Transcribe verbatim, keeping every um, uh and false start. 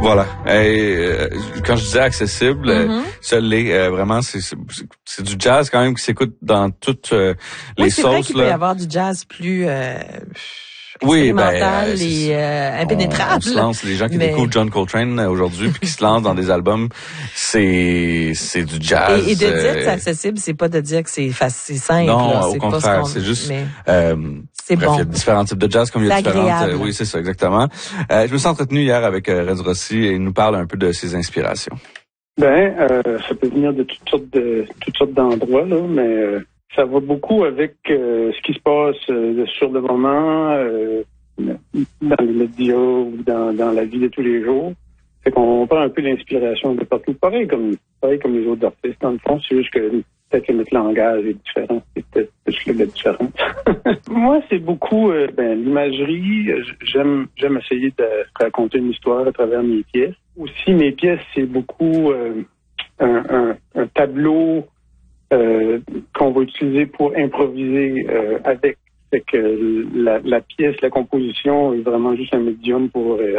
Voilà. Et, euh, quand je disais accessible, mm-hmm. euh, ça l'est euh, vraiment. C'est, c'est, c'est du jazz quand même qui s'écoute dans toutes euh, les oui, c'est sauces. Vrai qu'il là. peut y avoir du jazz plus euh, oui, expérimental ben, et euh, impénétrable. On, on se lance. Les gens qui mais... découvrent John Coltrane aujourd'hui puis qui se lancent dans des albums, c'est c'est du jazz. Et, et de dire euh... que c'est accessible, c'est pas de dire que c'est facile, c'est simple. Non, là, au c'est contraire, pas ce c'est juste. Mais... Euh, c'est bref, bon. il y a différents types de jazz comme il y a c'est différentes. Agréable. Euh, oui, c'est ça, exactement. Euh, je me suis entretenu hier avec euh, Red Rossi et il nous parle un peu de ses inspirations. Ben, euh, ça peut venir de toutes sortes de toutes sortes d'endroits là, mais euh, ça va beaucoup avec euh, ce qui se passe euh, sur le moment, euh, dans les médias ou dans, dans la vie de tous les jours. Fait qu'on prend un peu d'inspiration de partout. Pareil comme pareil comme les autres artistes, dans le fond, c'est juste que peut-être que notre langage est différent, c'est peut-être plus la différence. Moi, c'est beaucoup euh, ben, l'imagerie. J'aime j'aime essayer de raconter une histoire à travers mes pièces. Aussi, mes pièces, c'est beaucoup euh, un, un, un tableau euh, qu'on va utiliser pour improviser euh, avec. Fait que la, la pièce, la composition est vraiment juste un médium pour euh,